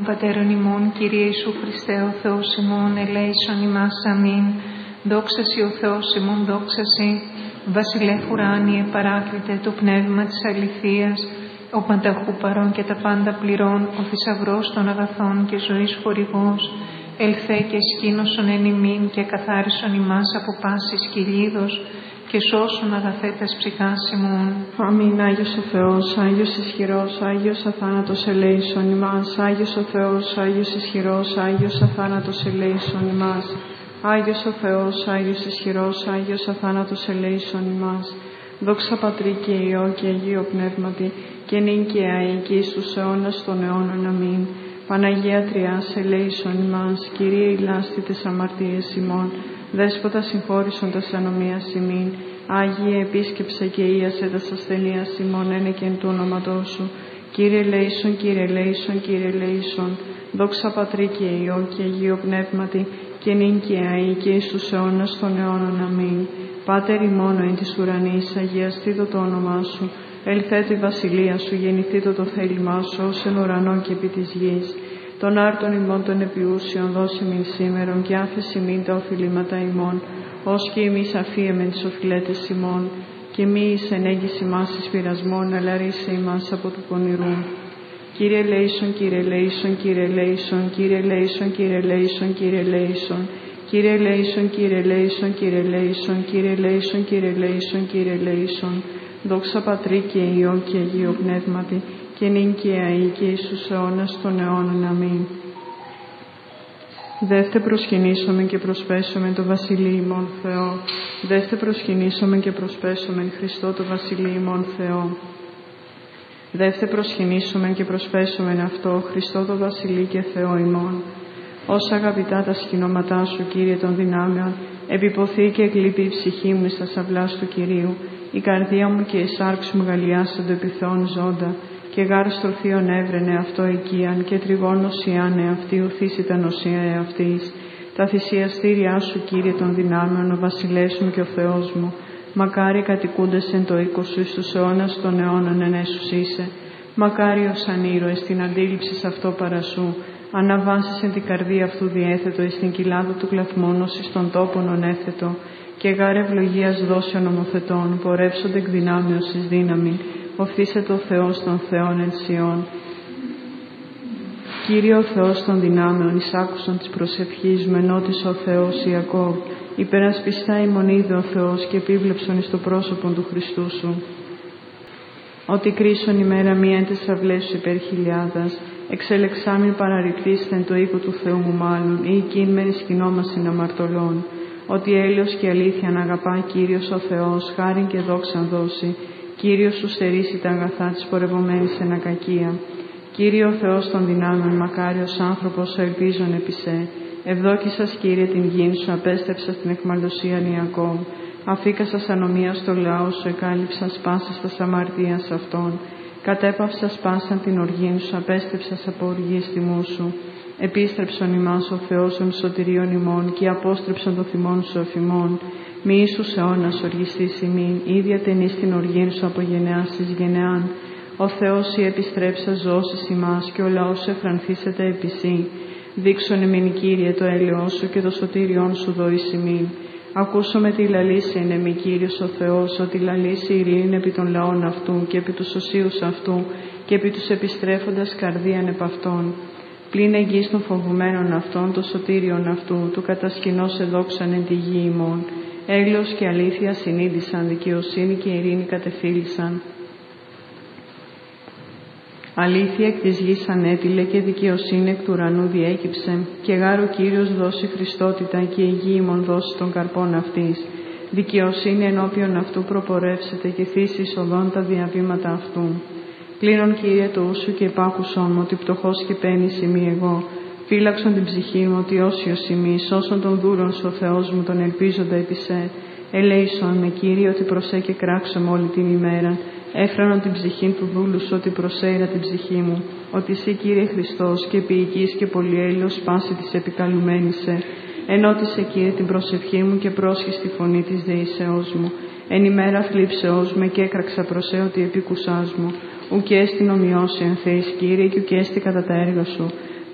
Πατέρων ημών, Κύριε Ιησού Χριστέ, ο Θεός ημών, ελέησον ημάς, αμήν. Δόξα σοι ο Θεός ημών, δόξα σοι. Βασιλεύ ουράνιε, παράκλητε το πνεύμα της αληθείας, ο πανταχού παρών και τα πάντα πληρών, ο θησαυρός των αγαθών και ζωής χορηγός, ελθέ και σκήνωσον εν ημίν και καθάρισον ημάς από πάσης κυλίδος και σώσον αγαθέτας ψυχάς ημών. Αμήν. Άγιος ο Θεός, Άγιος ισχυρός, Άγιος αθάνατος ελέησον ημάς. Άγιος ο Θεός, Άγιος ισχυρός, Άγιος αθάνατος ελέησον ημάς. Άγιος ο Θεός, Άγιος ισχυρός, Άγιος αθάνατος ελέησον ημάς. Δόξα Πατρί και Υιό και Αγίο Πνεύματι, και νυν και αεί και εις τους αιώνας των αιώνων. Αμήν. Παναγία Τριάς, ελέησον ημάς. Κύριε ηλάστη τες αμαρτίες ημών, Δέσποτα συγχώρησον τας ανομίας ημίν. Άγιε επίσκεψε και ίασε τας ασθενείας ημών, ένεκεν του ονόματός σου. Κύριε ελέησον, Κύριε ελέησον, Κύριε ελέησον. Δόξα Πατρί και Υιό και Αγίο Πνεύματι, και νυν και αεί και εις τους αιώνας των αιώνων. Αμήν. Πάτερ ημών εν της ουρανής, αγιαστήτω το όνομά σου. Ελθέτω η βασιλεία σου, γεννηθήτω το θέλημά σου, ως εν ουρανό και επί της γης. Των άρτων ημών των επιούσιων δώσε μην σήμερον, και άφεση μην τα οφειλήματα ημών, ως και εμείς αφίεμεν τις οφειλέτες ημών, και μη εις ενέγγιση ημάς εις πειρασμών, αλλά ρίσε ημάς από του πονηρού. Κύριε ελέησον, Κύριε ελέησον, Κύριε ελέησον, Κύριε ελέησον, Κύριε ελέησον, Κύριε ελέησον. Κύριε ελέησον, Κύριε ελέησον, Κύριε ελέησον, Κύριε ελέησον, Κύριε ελέησον, Κύριε ελέησον. Δόξα Πατρί και Υιό και Αγίο Πνεύματι, και νυν και αεί και εις τους αιώνας των αιώνων. Αμήν. Δεύτε προσκυνήσομεν και προσπέσομεν το Βασιλείο ημών Θεό. Δεύτε προσκυνήσομεν και προσπέσομεν Χριστό το Βασιλείο ημών Θεό. Δεύτε προσκυνήσομεν και προσπέσομεν αυτό Χριστό το Βασιλείο και Θεό ημών. Όσα αγαπητά τα σκηνώματά σου, Κύριε των δυνάμεων, επιποθεί και εκλείπει η ψυχή μου στα σαυλάς του Κυρίου, η καρδία μου και η σάρξ μου γαλλιάσαντο επιθών ζώντα, και γάρ στροφίον έβρενε αυτό οικίαν, και τριγώνος ιάνε αυτή ουθήσει τα νοσία εαυτής. Τα θυσιαστήριά σου, Κύριε των δυνάμεων, ο βασιλεύς μου και ο Θεός μου, μακάρι κατοικούντες εν το οίκο σου εις τους αιώνας των αιώνων εν έσους είσαι. Μακάρι ως ανήρωες την αντίληψη σ' αυτό παρασού, αναβάσεις εν την καρδία αυτού διέθετο εις την κοιλάδα του κλαθμόνος εις των τόπων ονέθετο, και γάρ ευλογίας δώσεων νομοθετών, πορεύσονται εκ δυνάμεως εις δύναμη, οφθήσεται ο Θεός των Θεών εν Σιών. Κύριε ο Θεός των δυνάμεων, εισάκουσον της προσευχής μου, ενώτης ο Θεός Ιακώβ, υπερασπιστά ημών είδε ο Θεός και επίβλεψον εις το πρόσωπον του Χριστού σου. Ότι κρίσον ημέρα μία εν τες αυλές σου υπέρ χιλιάδας, εξελεξάμιν παραρριπτήστε εν το οίκο του Θεού μου μάλλον, ή εκείν μεν σκηνόμασιν αμαρτωλών. Ότι έλεος και αλήθεια να αγαπά Κύριος ο Θεός, χάριν και δόξαν δώσει. Κύριος σου στερήσει τα αγαθά της πορευομένης εν ακακία. Κύριε ο Θεός των δυνάμεων, μακάριος άνθρωπος, ο ελπίζων επί σε. Ευδόκησας, Κύριε, την γην σου, απέστρεψας την εχμαλωσίαν Ιακώβ. Αφήκασας ανομία στο λαό σου, εκάλυψας πάσας τας αμαρτίας αυτών. Κατέπαυσας πάσαν την οργήν σου, απέστρεψας από οργής τιμού σου. Επίστρεψον ημάς ο Θεός των σωτηρίων ημών, και απόστρεψον το θυμόν σου εφημών. Μη ίσους αιώνας οργιστής ημίν, ίδια ταινείς την οργήν σου από γενεάς εις γενεάν. Ο Θεός η επιστρέψας ζώσεις ημάς, και ο λαός σου εφρανθήσεται επί σύ. Δείξον εμήν, Κύριε, το έλεος σου και το σωτήριόν σου δοείς ημίν. Ακούσομαι τη λαλήσει εν εμεί, Κύριος ο Θεός, ότι λαλήσει η ειρήνη επί των λαών αυτού και επί τους οσίους αυτού και επί τους επιστρέφοντας καρδίαν επ' αυτών. Πλην εγγύς των φοβουμένων αυτών, το σωτήριον αυτού, του κατασκηνώς εδόξαν εν τη γη ημών. Έγλος και αλήθεια συνείδησαν, δικαιοσύνη και ειρήνη κατεφύλησαν. Αλήθεια εκ της γης ανέτειλε και δικαιοσύνη εκ του ουρανού διέκυψε, και γάρ ο Κύριος δώσει Χριστότητα και η γη ημών δώσει των καρπών αυτής. Δικαιοσύνη ενώπιον αυτού προπορεύσεται και θύσει οδόν τα διαβήματα αυτού. Πλήνων, Κύριε, το ούσου και υπάκουσόν μου, ότι πτωχός και πένης ημί εγώ. Φύλαξον την ψυχή μου, ότι όσιος ημί, σώσον των δούλων σου, ο Θεός μου, τον ελπίζοντα επί σε. Ελέησον με, Κύριε, ότι προσέ και κράξομαι όλη την ημέρα. Έφρανον την ψυχή του δούλου σου, ότι προσέειρα την ψυχή μου. Ότι εσύ, Κύριε Χριστός, και ποιητής και πολυέλεος πάση της επικαλουμένης σε. Ενώτισε, Κύριε, την προσευχή μου και πρόσχει τη φωνή της δεήσεώς μου. Εν ημέρα θλίψεώς με και έκραξα προσέ ότι επίκουσάς μου. Ουκ έστι ομοιώσει εν Θεής, Κύριε, και ουκ έστι κατά τα έργα σου.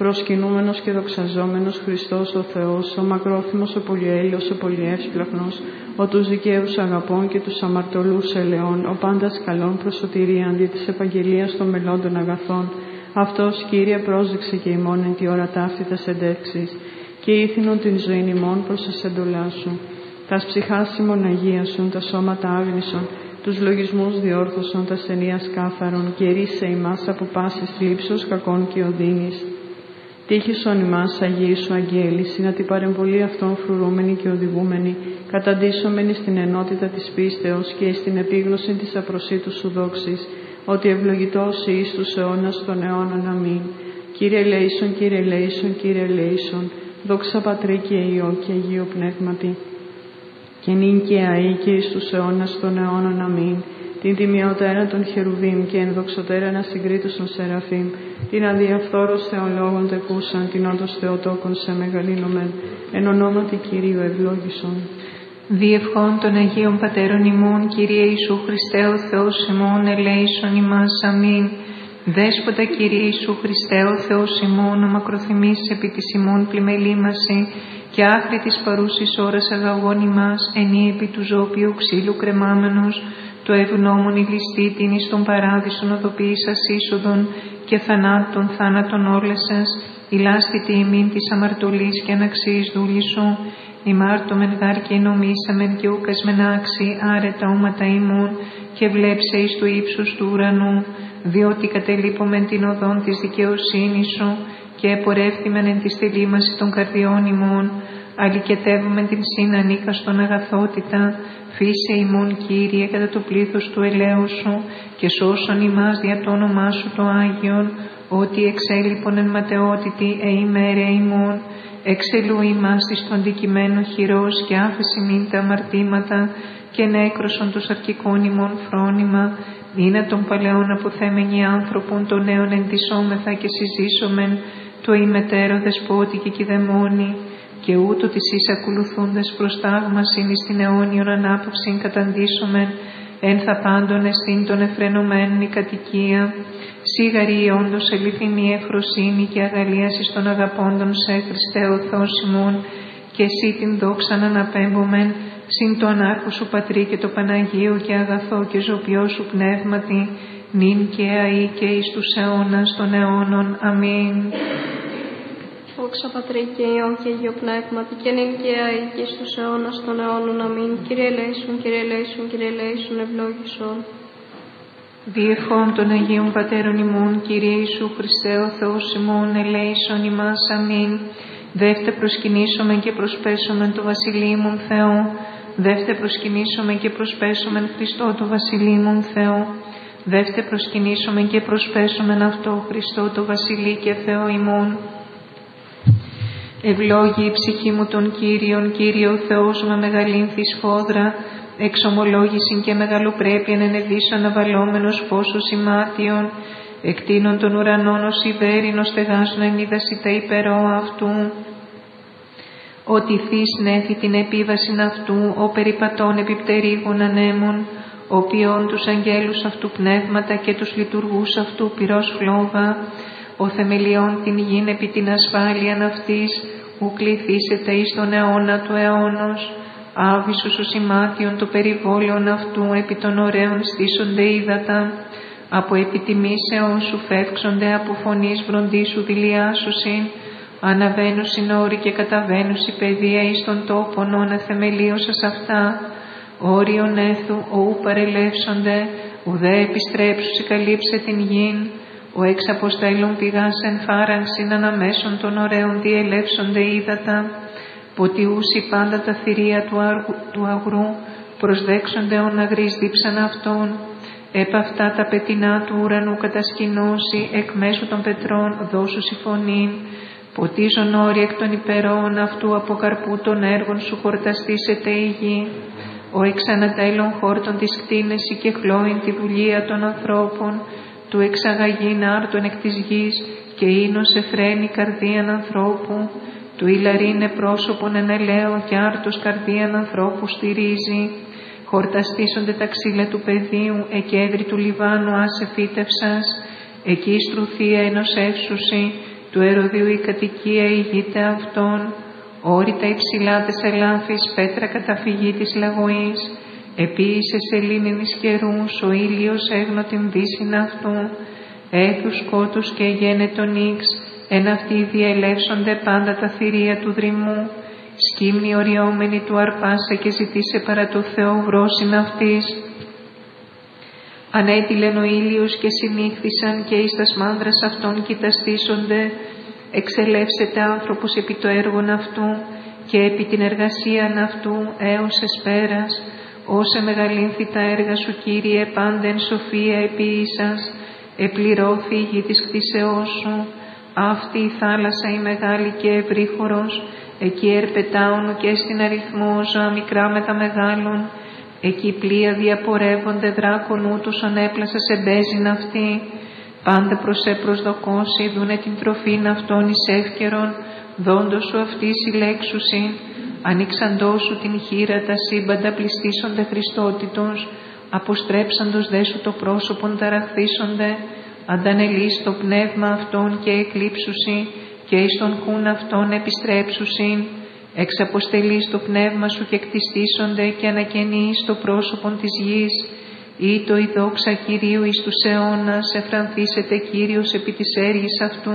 προσκυνούμενος και δοξαζόμενος Χριστός ο Θεός, ο μακρόθυμος, ο πολυέλεος, ο πολυεύσπλαχνος, ο τους δικαίους αγαπών και τους αμαρτωλούς ελεών, ο πάντας καλών προς σωτηρία αντί της επαγγελίας των μελλόντων αγαθών. Αυτός, Κύριε, πρόσδεξε και ημών εν τη ώρα ταύτητας εντεύξεις και ήθινον την ζωήν ημών προς τις εντολάς σου. Τας ψυχάς ημών αγίασον, τα σώματα άγνησον, τους λογισμούς διόρθωσον, τα ασθενείας κάθαρον και ρίσε ημάς από πάσης θλίψος κακών και οδύνης. Τύχησον ημάς Αγίοι σου αγγέλοι, συνα την παρεμβολή αυτών φρουρούμενοι και οδηγούμενοι, καταντήσομενοι στην ενότητα της πίστεως και στην επίγνωση της απροσίτου σου δόξης, ότι ευλογητός εις τους αιώνας των αιώνων. Αμήν. Κύριε ελέησον, Κύριε ελέησον, Κύριε ελέησον, δόξα Πατρί και Υιό και Αγίου Πνεύματι, και νυν και αεί και εις τους αιώνας των αιώνων. Αμήν. Την τιμιωτέρα των Χερουβίμ και ενδοξωτέρα να συγκρίτους των Σεραφείμ, την αδιαφθόρος Θεολόγων τεκούσαν, την όντως Θεοτόκον σε μεγαλύνομεν, εν ονόματι Κυρίου ευλόγησον. Διευχών των Αγίων Πατέρων ημών, Κύριε Ιησού Χριστέ ο Θεός ημών, ελέησον ημάς. Αμήν. Δέσποτα Κύριε Ιησού Χριστέ ο Θεός ημών, ο μακροθυμής επί της ημών πλημελήμαση και άχρη της παρούσης ώρας αγαγών ημάς, ενή επί του ζώπιου ξύλου κρεμάμενος, το ευγνώμων ηλιστή την εις τον παράδεισον οδοποιήσας είσοδον και θανάτων θάνατον όλεσας, ηλάστητη ημίν της αμαρτωλής και αναξίης δούλη σου, ημάρτωμεν γάρ και νομίσαμεν και ούκασμεν άξι άρετα όματα ημών και βλέψε εις του ύψους του ουρανού, διότι κατελείπομεν την οδόν της δικαιοσύνης σου και επορεύθημεν εν τη στελήμαση των καρδιών ημών, αλικετεύομεν την συνανίκαστον αγαθότητα, φύσε ημών Κύριε κατά το πλήθος του ελέου σου και σώσον ημάς δια το όνομά σου το Άγιον, ότι εξέλιπον εν ματαιότητη ημέρε ημών, εξελού ημάς εις το αντικειμένο χειρός και άφεση μην τα αμαρτήματα και νέκρωσον τους αρχικών ημών φρόνημα, είναι των παλαιών αποθέμενοι άνθρωπων των νέων εντυσσόμεθα και συζήσομεν, το ημετέρω δεσπότη και κηδεμόνη, και ούτω της εις ακολουθούντες προς τάγμασιν εις την αιώνιον ανάπαυσιν καταντήσομεν, εν θα πάντων εστίν των εφρενωμένων η κατοικία, σίγαρη η όντως ελυθινή ευφροσύνη και αγαλίαση των αγαπώντων σε Χριστέ ο Θεός ημών, και εσύ την δόξαν αναπέμπομεν, συν το ανάρχο σου Πατρί και το Παναγίο και αγαθό και ζωπιό σου πνεύματι, νυν και αεί και εις τους αιώνας των αιώνων. Αμήν. Δόξα Πατρί και Υιόν και Αγίο Πνεύματι, και νυν και αεί και εις τους αιώνας των αιώνων. Αμήν. Κύριε ελέησον, Κύριε ελέησον, Κύριε ελέησον, ευλόγησον. Διευχών των Αγίων Πατέρων ημών, Κύριε Ιησού Χριστέ ο Θεός ημών, ελέησον ημάς. Αμήν. Δεύτε προσκυνήσομεν και προσπέσομεν το Βασιλείμον Θεό. Δεύτε προσκυνήσομεν και προσπέσομεν Χριστό το Βασιλείμον Θεό. Δεύτε προσκυνήσομεν και προσπέσομεν αυτό Χριστό το Βασιλεί και Θεό ημών. Ευλόγη η ψυχή μου των Κύριων, Κύριε ο Θεός με μεγαλύνθη σφόδρα, εξομολόγησιν και μεγαλοπρέπειαν ενεδίσω αναβαλλόμενος φώσος ημάτιον, εκτείνων των ουρανών ως υβέρινος στεγάζουν εν είδαση τα υπερόα αυτού. Ότι θείς νέθη την επίβασιν αυτού, ο περιπατών επιπτερίγων ανέμων, ο ποιών τους αγγέλους αυτού πνεύματα και τους λειτουργούς αυτού πυρός φλόγα, ο θεμελιών την γην επί την ασφάλειαν αυτής, ου κληθήσετε εις τον αιώνα του αιώνος. Άβυσος ο σημάτιον το περιβόλαιον αυτού, επί των ωραίων στήσονται ύδατα, από επιτιμήσεων σου φεύξονται, από φωνής βροντίσου δηλιάσουσιν, αναβαίνουσιν όροι και καταβαίνουσι παιδεία εις των τόπων, όν αθεμελίωσας αυτά, όριον έθου, ου παρελεύσονται, ουδέ επιστρέψουσι καλύψε την γην, ο εξ αποστέλων πηγάς εν φάραγξιν αναμέσων των ωραίων διελεύσονται ύδατα, ποτιούσι πάντα τα θηρία του αγρού, προσδέξονται ον αγρής δίψαν αυτών, επ' αυτά τα πετεινά του ουρανού κατασκηνώσει, εκ μέσου των πετρών δώσουσι φωνήν, ποτίζον όροι εκ των υπερών αυτού, από καρπού των έργων σου χορταστήσεται η γη, ο εξ ανατέλων χόρτων της κτίνεση και χλώην τη δουλεία των ανθρώπων, του εξαγαγήν άρτων εκ της γης και ίνος εφραίνει καρδίαν ανθρώπου, του ηλαρίνε πρόσωπον εν ελαίο και άρτος καρδίαν ανθρώπου στηρίζει. Χορταστήσονται τα ξύλα του πεδίου, εκέδρη του Λιβάνου άσε φύτευσας, εκεί στρουθία ενός εύσουσι του Ηρωδίου η κατοικία ηγείται αυτόν, όρητα υψηλά τες ελάφης, πέτρα καταφυγή της λαγωής, επίησε σελήνινης καιρούς, ο ήλιος έγνω την δύσιν αυτού, έθους σκότους και γένετον ίξ, εν αυτοί διελεύσονται πάντα τα θηρία του δρυμού, σκύμνη οριόμενη του αρπάσε και ζητήσε παρά το Θεό βρόσιν αυτής. Ανέτειλεν ο ήλιος και συνήχθησαν και εις τας μάνδρας αυτών κοιταστήσονται, εξελεύσεται άνθρωπος επί το έργον αυτού και επί την εργασίαν αυτού έως εσπέρας, όσε μεγαλύνθη τα έργα σου Κύριε πάντεν σοφία επίησας, επληρώθη η γη της κτίσεώς σου, αυτή η θάλασσα η μεγάλη και ευρύχωρος, εκεί ερπετάουν και στην αριθμό ζώα μικρά με τα μεγάλων, εκεί πλοία διαπορεύονται δράκων ούτως ανέπλασα σε μπέζιν αυτή, πάντα προς προσδοκώσει δούνε την τροφήν αυτών εις εύκαιρον, δόντος σου αυτή συλλέξουσιν, ανοίξαντός σου την χείρα τα σύμπαντα πληστήσονται Χριστότητος, αποστρέψαντος δε σου το πρόσωπον ταραχθήσονται, αντανελείς το πνεύμα αυτών και εκλείψουσι και εις τον χούν αυτών επιστρέψουσιν, εξαποστελείς το πνεύμα σου και κτιστήσονται και ανακαινείς το πρόσωπον της γης, ή το η δόξα Κυρίου εις τους αιώνας, εφρανθήσεται Κύριος επί της έργης αυτού,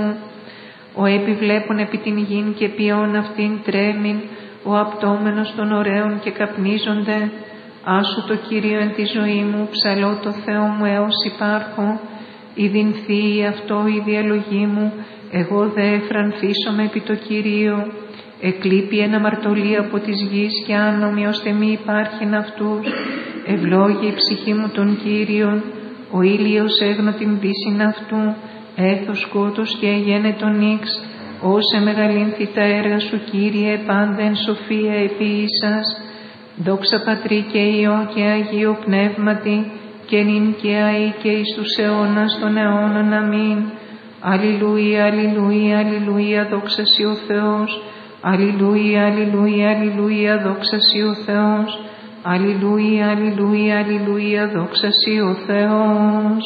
ο επιβλέπων επί την γην και ποιόν αυτήν τρέμην, ο απτόμενος των ωραίων και καπνίζονται, άσου το Κύριο εν τη ζωή μου, ψαλώ το Θεό μου έως υπάρχω, η δινθή αυτό η διαλογή μου, εγώ δε εφρανθήσομαι επί το Κύριο, εκλείπει ένα μαρτωλή από της γης και άνομοι ώστε μη υπάρχειν αυτούς, ευλόγη η ψυχή μου τον Κύριον, ο ήλιος έγνω την δύσιν αυτού, έθος σκότος και γένετον ίξ, όσε μεγαλύνθη τα έργα σου Κύριε πάντεν σοφία επίησας, δόξα Πατρί και Υιό και Αγίο Πνεύματι, και νυν και αεί και εις τους αιώνας των αιώνων. Αμήν. Αλληλούια, αλληλούια, αλληλούια, δόξα σοι ο Θεός. Αλληλούια, αλληλούια, αλληλούια, δόξα σοι ο Θεός. Αλληλούια, αλληλούια, αλληλούια, δόξα σοι ο Θεός.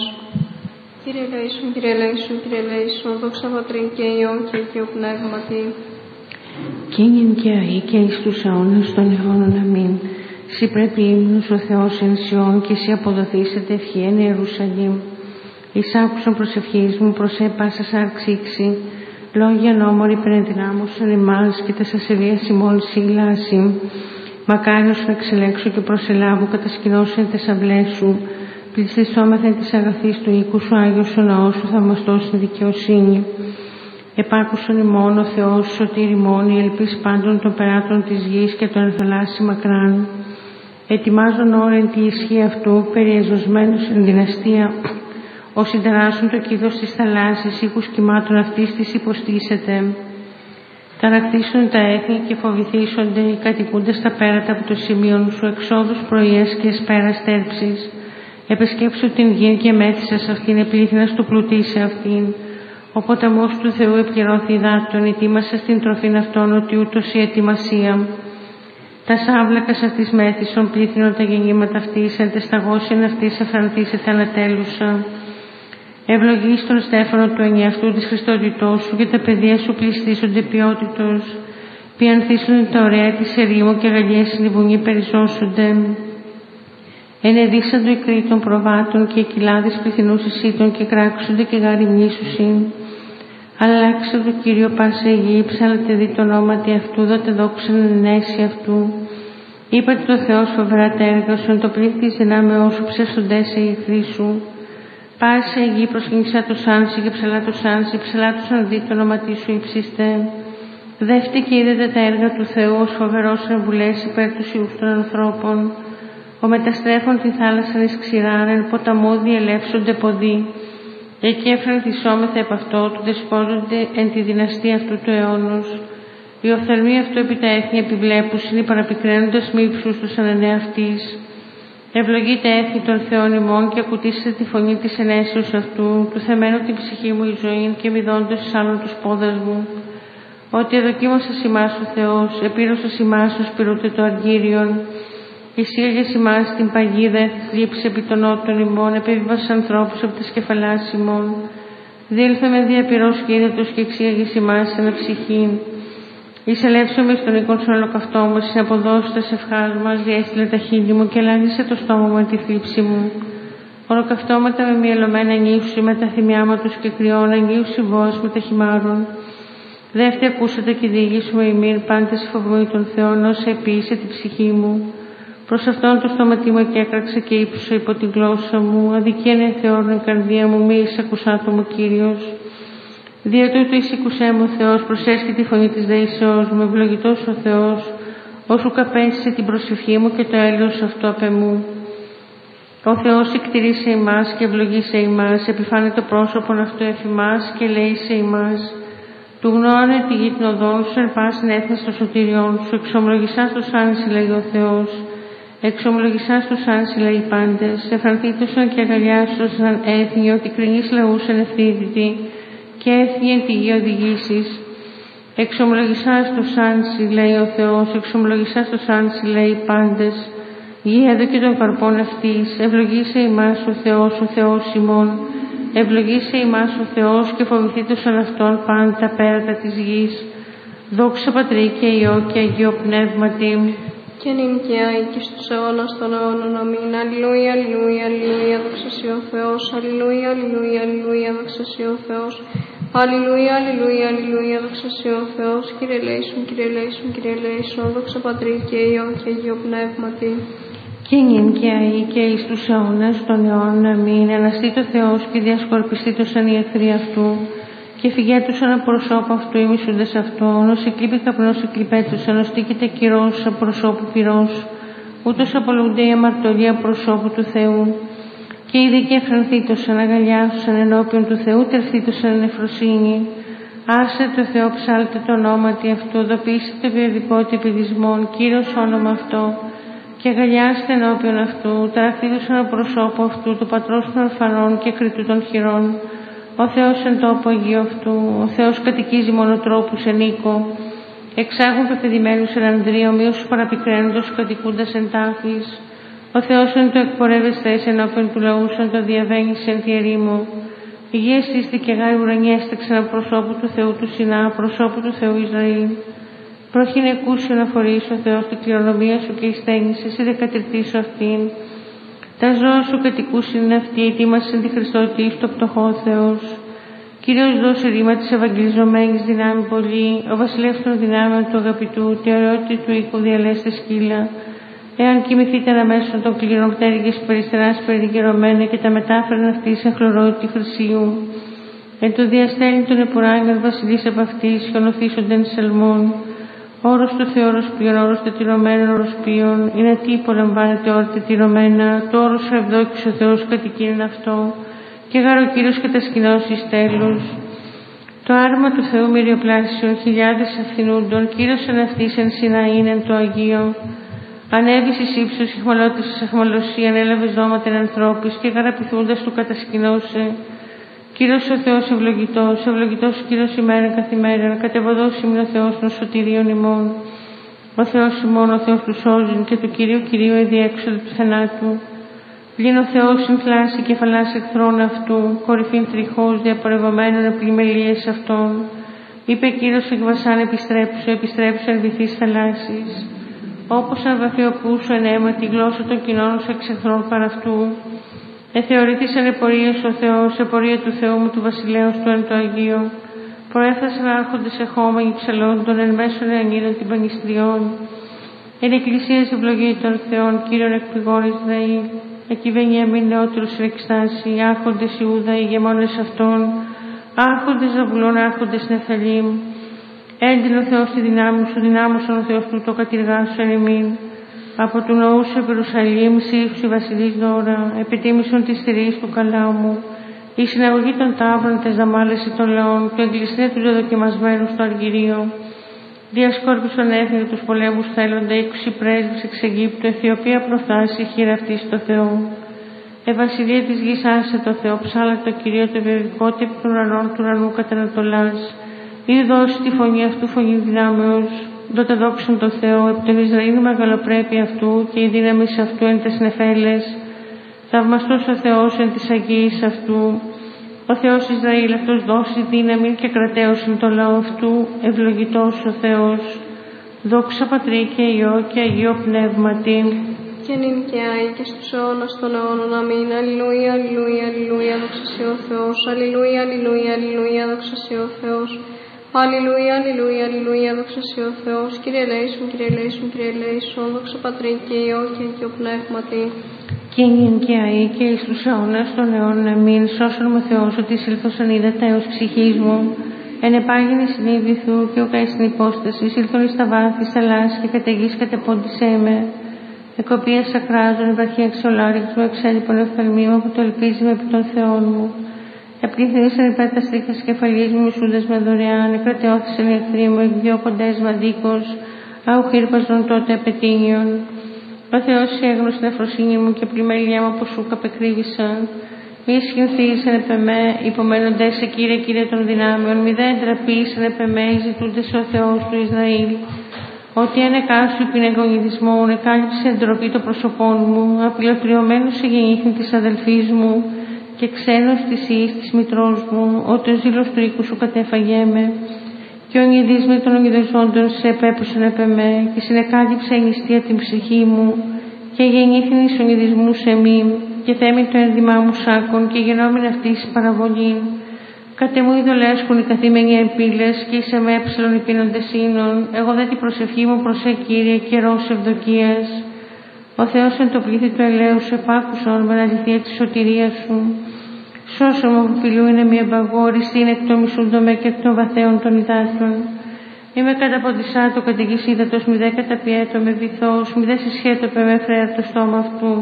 Κύριε ελέησον, Κύριε ελέησον, Κύριε ελέησον, δόξα Πατρί και Υιό και Αγίο Πνεύματι. Κι νυν και αεί και εις τους αιώνας των αιώνων. Αμήν. Συ πρέπει ύμνος ο Θεός εν Σιών και συ αποδοθήσετε ευχή εν Ιερουσαλήμ. Εις άκουσον προσευχής μου προσέ πάσα σάρξήξη, λόγια νόμοροι περεντυνάμωσον εμάς και τας ασεβίας ημών σύλλαση. Μακάριος να εξελέξω και προσελάβω κατασκηνώσουν τες αυλές σου, πληστησόμεθα εν της αγαθής του οίκου σου, Άγιος ο ναός σου θαυμαστός στην δικαιοσύνη. Επάκουσον ημών ο Θεός σωτήρ ημών, η ελπίς πάντων των περάτων της γης και των θαλάσσι μακράν. Ετοιμάζον όρεν τη ισχύ αυτού, περιεζωσμένος εν δυναστεία, ως συνταράσσουν το κύδος της θαλάσσης, οίκους κυμάτων αυτής της υποστήσετε. Ταραχθήσουν τα έθνη και φοβηθήσονται οι κατοικούντες στα πέρατα από το σημείο σου, εξόδους πρωιές και εσπέρα στέρψης. Επισκέψου την γη και μέθησας αυτήν, επλήθυνας του πλουτίσε αυτήν. Ο ποταμός του Θεού επληρώθη υδάτων, ετοίμασε στην τροφήν αυτών, ότι ούτως η ετοιμασία. Τα σάβλακας αυτής μέθησον, πλήθυνον τα γεννήματα αυτής, εν τεσταγώσιν αυτής εφρανθήσεται ανατέλουσα. Ευλογείς τον στέφανο του ενιαυτού της Χριστότητός σου και τα παιδεία σου πληστήσονται ποιότητος. Πιανθήσουν τα ωραία της ερήμου και αγαλιές στην βουνή περιζώσονται. Ενεδίσαντο οι κροί των προβάτων και οι κοιλάδες πληθυνούς εισήτων και κράξονται και γαριμνήσουσιν. Αλλάξε το Κύριο πάσα η γη, ψάλατε δι το ονόματι αυτού, δότε δόξαν ενέσει αυτού. Είπατε το Θεός φοβερά τα έργα σου, εν το πλήθη της δυνάμεώς σου ψεύστοντες οι εχθροί σου. Πάσα η γη προσκύνησα το σάνσι και ψαλά το σάνσι, ψαλά το σαν δι το ονόματι σου υψίστε. Δεύτε και είδετε τα έργα του Θεού, ως φοβερός εμβουλές υπέρ του ιούς των ανθρώπων. Ο μεταστρέφων τη θάλασσαν εις ξηράρεν, ποταμό διελεύσονται ποδοί. Εκεί εφρανθισόμεθα επ' αυτό, του δεσπόζονται εν τη δυναστεία αυτού του αιώνος. Οι οφθαλμοί αυτού επί τα έθνη επιβλέπουσιν, οι παραπικραίνοντας μη υψούστος ανανέα αυτής. Ευλογείτε έθνη των Θεών ημών και ακουτήσετε τη φωνή της ενέσεως αυτού, του θεμένου την ψυχή μου η ζωή και μηδόντως εις άλλων τους πόδας μου. Ότι εδοκίμασας ημάς ο Θεός, επήρωσας ημάς ως πυρούτε το αργύριον. Εισήλγες ημάς την παγίδα, θλίψη επί των νότων ημών, επέβηβας ανθρώπους από τις κεφαλάς ημών. Διέλθαμε διαπυρός και ύδατος και εξήγαγες ημάς ένα ψυχήν. Εισελεύσομαι στον οίκον σου ολοκαυτό μας, συναποδώσει τα σευχάς μας, διέστειλε τα χείλη μου και λάγισε το στόμα μου με τη θλίψη μου. Ολοκαυτώματα με μυελωμένα νύψη, με τα θυμιάματος και κρυών, αγγίους βόας με τα χυμάρων. Δεύτερη ακούσατε και διηγήσουμε ημίν, πάντες φοβούμενοι των Θεών, όσα επίησε την ψυχή μου. Προς αυτόν το στόματί μου και έκραξε και ύψωσα υπό την γλώσσα μου. Αδικία είναι Θεόν, η καρδία μου, μη εισακουσάτο μου Κύριος. Δια τούτου εισήκουσέ μου ο Θεός, προσέσχει τη φωνή της δεήσεώς μου, ευλογητός ο Θεός, όσου καπένσισε την προσευχή μου και το έλεος αυτό απ' εμού. Ο Θεός εκτηρήσε ημάς και ευλογήσε ημάς, επιφάνε το πρόσωπον αυτού εφ' ημάς και λέει σε ημάς. Του γνώρε τη γη την οδόν σου, ερπάς έθνη στο σωτήριόν σου, εξομολογησάς το σάνσι, λέει ο Θεός. Εξομολογησάς το σάνσι, λέει οι πάντες, εφρανθήτωσαν και αγκαλιάσωσαν έθνη, ότι κρινείς λαούς ενευθύτητη, και έθνη εν τη γη οδηγήσεις. Εξομολογησάς το σάνσι, λέει ο Θεός, εξομολογησάς το σάνσι, λέει οι πάντες. Γη εδώ και των καρπών αυτής, ευλογήσε ημάς ο Θεός ημών. Ευλογήσε ημάς ο Θεός και φοβηθήτωσαν αυτόν πάντα τα πέρατα της γης. Δόξα Πατρί και Υιό και Αγίο Πνεύματι. Και νυν και άη και στους αιώνας των αιώνων. Αμήν. Αλληλούια, αλληλούια, αλληλούια, δόξα σοι ο Θεός. Αλληλούια, αλληλούια, αλληλούια, δόξα σοι ο Θεός. Αλληλούια, αλληλούια, αλληλούια, δόξα σοι ο Θεός. Κύριε ελέησον, Κύριε ελέησον, Κύριε ελέησον, δόξα Πατρί και Υιό και Αγίο Πνεύματι. Και νυν και αεί και εις τους αιώνας των αιώνων. Αμήν. Αναστεί το Θεός και διασκορπιστήτωσαν οι εχθροί αυτού. Και φυγέτουσαν από προσώπου αυτού οι μισούντες αυτόν, ως εκλείπει καπνός εκλειπέτουσαν, ως τίκεται κυρός από προσώπου πυρός, ούτως απολογούνται η αμαρτωλία προσώπου του Θεού. Και οι δίκαιοι εφρανθήτωσαν, αγκαλιάσουσαν ενώπιον του Θεού, τερθήτωσαν εν εφροσύνη. Άσε το Θεό, ψάλτε το ονόματι αυτού, οδοποιήστε το περιοδικό επιδισμών, Κύριος όνομα αυτό, και αγκαλιάστε ενώπιον αυτού, ταραχθήτωσαν από προσώπου αυτού, του πατρός των ορφανών και κριτού των χειρών. Ο Θεός εν τόπο Αγίου αυτού, ο Θεός κατοικίζει μονοτρόπους εν οίκο. Εξάγουν πεπαιδημένους εν ανδρείο, μείωσους παραπικραίνοντος κατοικούντας εν τάφης. Ο Θεός εν το εκπορεύεσθε ενώπιον του λαού, εν το διαβαίνεις εν τη ερήμο. Η γη εστίστηκε γάρι ουρανιέ έστεξαν από προσώπου του Θεού του Σινά, προσώπου του Θεού Ισραήλ. Πρόχην εκούσιον αφορείς ο Θεός την κληρονομία σου και ειστένησες, ή δεκατηρτήσω αυτήν. Τα ζώα σου κατοικούσιν είναι αυτοί, ετοίμασαν τη Χριστότητα στο πτωχό Θεός. Κύριος δώσε ρήμα της ευαγγελιζομένης δυνάμει πολύ, ο βασιλεύς των δυνάμεων του αγαπητού, τη ωραιότητα του οίκου διαλέστε σκύλα. Εάν κοιμηθείτε αναμέσω των κλήρων πτέρυγες περιστεράς περιγυρωμένα και τα μετάφεραν αυτή σε χλωρότητα χρυσίου. Εν το διαστέλνει τον επουράγγελ βασιλής από αυτής, χιονοθήσονται σελμών. Όρος του Θεού οροσπίων, όρος τετυρωμένων οροσπίων, είναι τι υπολαμβάνεται όρος τετυρωμένα, το όρος ευδόκης ο Θεός κατοικείν αυτό, και γάρο Κύριος κατασκηνώσεις τέλους. Το άρμα του Θεού μυριοπλάσιο, χιλιάδες ευθυνούντων, Κύριος εν αυτής εν Σιναήν εν το Αγίο. Ανέβης εις ύψος, ηχμαλώτης εις αχμαλωσία, ανέλαβε ζώματα εν ανθρώπης, και γαραπηθούντας του κατασκηνώσε. Κύριος ο Θεός ευλογητός, ευλογητός ο Κύριος ημέρα καθημέρα, κατεβοδός ημίν ο Θεός των σωτηρίων ημών. Ο Θεός ημών, ο Θεός του σώζουν και του Κυρίου η διέξοδο του θανάτου. Πλην ο Θεός συνθλάσει κεφαλάς εχθρών αυτού, κορυφήν τριχώς διαπορευωμένων επλημελίες αυτών. Είπε Κύριος εκ βασάν επιστρέψου εν βυθείς θαλάσσης. Όπως αν βαθιοπούσου εν αίμα τη γλώσσα των κοινών σου εξ εχθρών παρ' αυτού. Εθεωρήθησαν επορίες ο Θεός, επορία του Θεού μου του βασιλέως του εν το Αγίο. Προέφθασαν άρχοντες εχόμενοι ψαλόντων εν μέσων εανίδων την πανιστριών. Εν εκκλησίας ευλογεί των Θεών, Κύριον εκ πηγών Ισραήλ. Εκειβαίνει εμείς νεότερους εν εκστάση, άρχοντες Ιούδα, οι ηγεμόνες αυτών, άρχοντες Ζαβουλών, άρχοντες Νεφθαλήμ. Έντεινε ο Θεός τη δυνάμει σου, δυνάμωσαν ο Θεός του το κατηργάσου εν ημίν. Από του ναού σου Ιερουσαλήμ, σύφψη βασιλείς δώρα, επιτίμησον τη στηρής του καλάμου. Η συναγωγή των τάβρων, τες δαμάλες των λαών, το εγκλειστρέ του δεδοκιμασμένου στο αργυρίο. Διασκόρπισον έθνη τους πολέμους θέλοντα, 20 πρέσβεις εξ Αιγύπτου, Αιθιοπία προφθάσει, χείρα αυτή στο Θεό. Βασιλεία της γης άσε το Θεό, ψάλα το Κυρίο το ευεργικό, τύπη των ουρανών του ουρανού κατανατολάς. Ήδη δώσει τη φωνή αυτού, φωνή δυνάμεως. Δότε δόξαν το Θεό, επί τον Ισραήλ μεγαλοπρέπεια αυτού και η δύναμη αυτού εν τες νεφέλες. Θαυμαστός ο Θεός εν της αγγείας αυτού. Ο Θεός Ισραήλ αυτός δώσει δύναμη και κρατέωσιν το λαό αυτού, ευλογητός ο Θεός. Δόξα Πατρί και Υιό και Αγίο Πνεύματι. Και νυν και άη και στους αιώνας των αιώνων. Αμήν. Αλληλούια, αλληλούια, αλληλούια, δόξα σοι ο Θεός. Αλληλούια, αλληλούια, αλληλούια, δόξα σοι ο Θεός. Αλληλούια, αλληλούια, αλληλούια, δόξα σοι ο Θεός. Κύριε ελέησον, Κύριε ελέησον, Κύριε ελέησον, δόξα Πατρί και Υιό και Αγίο Πνεύματι. Και νυν και αεί και εις τους αιώνας των αιώνων. Αμήν. Σώσον με Θεός ότι σύλθωσαν είδατα έως ψυχής μου. Ενεπάγινε συνείδηθου και ουκαί στην υπόσταση, σύλθον εις τα βάθη θαλάσσης και καταιγής κατεπόντισέ με. Εκοπία σακράζων, υπαρχή αξιολάρηξ μου, εξέλιπων οφθαλμίου, που το ελπίζει με επί των Θεών μου. Επλήθυνησαν υπέρ τα στρίχα της κεφαλής μου, μισούντας με δωρεάν, εκρατεώθησαν οι εχθροί μου, εκδιώκοντες μαδίκος, αουχήρπαζον τότε απαιτήνιον. Ο Θεός έγνωσε την αφροσύνη μου και πλημέλια μου από σου καπεκρύβησαν. Μη ισχυνθήσαν επ' εμέ, υπομένοντες σε Κύριε, Κύριε των δυνάμεων, μη δεν ντραπήσαν επ' εμέ, ζητούντες ο Θεός του Ισραήλ. Ότι ανεκάσου πινεγωνιδισμό, εκάλυψε ντροπή το προσωπόν μου, απειλωτριωμένος σε γεννήθην της αδελφής μου και ξένος της ιής της μητρός μου, ότι ο ζήλος του οίκου σου κατέφαγέ με. Και ο νηδίσμοι των ονειδοζόντων σε επέπουσαν επ' εμέ και συνεκάλυψε η νηστεία την ψυχή μου και γεννήθην εις ονειδισμού σε μη και θέμη το ένδυμά μου σάκων και γεννόμην αυτής παραβολήν. Κατ' εμού ειδολέσκουν οι καθήμενοι επίλες και εις εμέ έψιλον οι πίνοντες ίνων. Εγώ δε την προσευχή μου προσέ Κύριε καιρός ευδοκίας. Ο Θεός εν το πλήθη του ελέου σου επάκουσον με αληθεία της σωτηρίας σου. Σώσο μου που φιλού είναι μια μπαγόριστη, είναι εκ των μισούντομε και εκ των βαθέων των υδάτων. Είμαι καταποντισά το καταιγής ύδατος, μη δε καταπιέτω με βυθός, μη δε συσχέτω με φρέα το στόμα αυτού.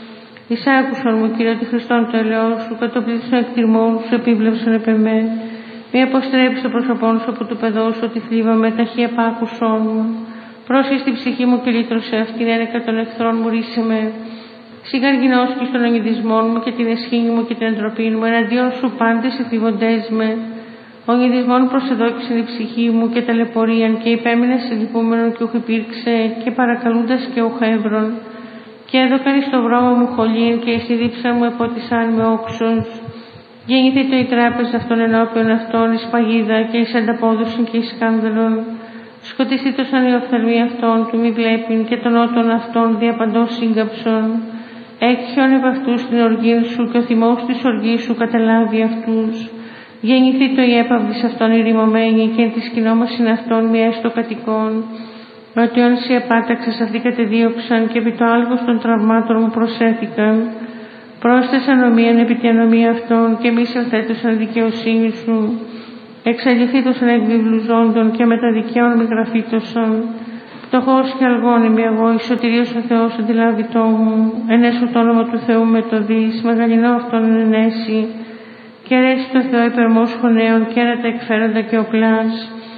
Εισάκουσον μου, Κύριε, ότι Χριστόν το ελαιό σου, κατ' το πλήθος των εκτιμών σου επίβλεψαν επ' εμέ. Μη αποστρέψει το πρόσωπόν σου από του παιδός σου, ότι θλίβαμε, ταχύ επάκουσον μου. Πρόσχε στην ψυχή μου και λύτρωσε αυτήν, ένεκα των εχθρών μου ρίσε με. Σιγαργυνώσκει των ονειδισμών μου και την εσχήνη μου και την εντροπή μου, εναντίον σου πάντες εθλιβοντές με. Ονειδισμών προσεδόκησαν η ψυχή μου και ταλαιπωρίαν και υπέμεινε σε λυπούμενον και ουχ υπήρξε και παρακαλούντας και ουχ έβρον. Και έδωκαν εις το βρώμα μου χολήν και εις τη δίψα μου επότισαν με όξος. Γεννήθη η τράπεζα αυτών ενώπιον αυτών εις παγίδα και εις ανταπόδοσιν και εις σκάνδαλον. Σκοτιστήτωσαν οι οφθαλμοί αυτών του μη βλέπειν και των ότων αυτών διαπαντός σύγκαψον. Έκχιον επ' αυτούς την οργήν σου και ο θυμός της οργής σου καταλάβει αυτούς. Γεννήθη το η έπαυλης αυτών ηρημωμένη και εν της κοινόμασιν αυτών μη έστω κατοικών. Ότι όν σε επάταξες αυτοί κατεδίωξαν και επί το άλγος των τραυμάτων μου προσέθηκαν. Πρόσθεσαν ομοίαν επί τη ανομία αυτών και μη συνθέτωσαν δικαιοσύνη σου. Εξαλειφθήτωσαν εκ βιβλουζόντων και με τα δικαίων μη γραφήτωσαν. Φτωχός και αλγόν είμαι εγώ, η σωτηρίας ο Θεός αντιλάβητό μου. Ενέσου το όνομα του Θεού με το δις, μεγαλυνό αυτόν ενέσει. Και αρέσει το Θεό υπερμός χωνέων και έρατα εκφέροντα και οπλάς.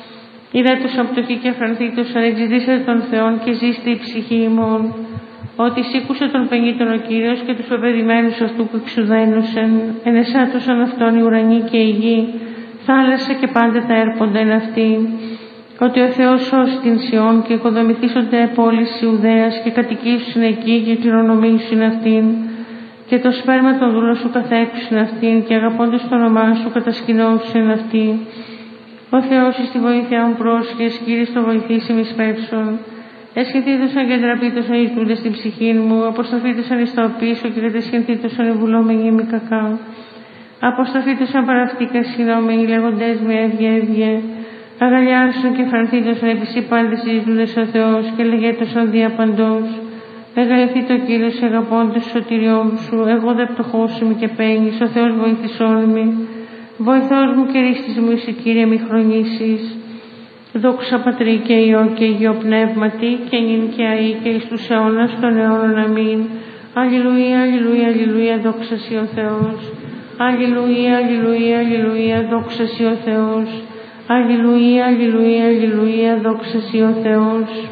Είδατος πτωχοί και αφρανθήτωσαν, εξητήσατε των Θεών και ζήστε η ψυχή ημών. Ότι σήκουσε τον πενήτων ο Κύριος και τους πεπαιδημένους αυτού που εξουδένωσεν. Ενεσάτωσαν αυτόν οι ουρανοί και η γη, θάλασσα και πάντα τα έρποντα εν αυτή. Ότι ο Θεός σώσει την Σιών και οικοδομηθήσονται πόλεις Ιουδαίας και κατοικήσουν εκεί και κληρονομήσουν αυτήν. Και το σπέρμα των δούλων σου καθέξουν αυτήν και αγαπώντας το όνομά σου κατασκηνώσουν αυτήν. Ο Θεός εις τη βοήθεια μου πρόσχες, Κύριε στο βοηθήσει μη σπεύσον. Εσχεθήτωσαν και ντραπήτωσαν οι ζητούντες στην ψυχή μου, αποσταθήτωσαν εις τα οπίσω και κατεσχεθήτωσαν οι βουλόμενοι μη κακά. Αποσταθήτωσαν παραυτήκα σχηνόμενοι λέγοντες με έβγε. Αγαλιάσουν και φρανθήτωσαν επί σύ πάντες οι ζητούντες ο Θεός και λεγέτωσαν διαπαντός. Μεγαλειωθεί το Κύριος αγαπώντας σωτηριών σου, εγώ δε πτωχός είμαι και παίγνης, ο Θεός βοηθησόν με. Βοηθός μου και ρίστης μου είσαι, Κύριε, μη χρονίσεις. Δόξα Πατρί και Υιό και Αγίο Πνεύματι και νυν και αεί και εις τους αιώνας των αιώνων. Αμήν. Αλληλούια, αλληλούια, αλληλούια, δόξα σοι ο Θεός. Αλληλούια, αλληλούια, αλληλούια, δόξα σοι ο Θεός. Αλληλούια, αλληλούια, αλληλούια, δόξα σοι ο Θεός.